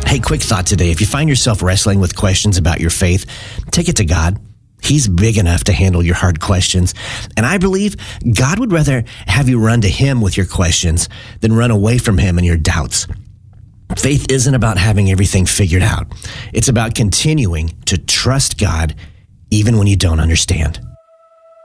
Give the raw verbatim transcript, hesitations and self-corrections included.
Hey, quick thought today. If you find yourself wrestling with questions about your faith, take it to God. He's big enough to handle your hard questions. And I believe God would rather have you run to him with your questions than run away from him in your doubts. Faith isn't about having everything figured out. It's about continuing to trust God even when you don't understand.